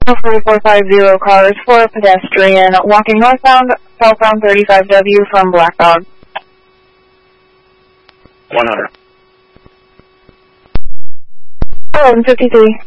4450 cars for a pedestrian walking northbound, southbound 35W from Black Dog. 100. 1153.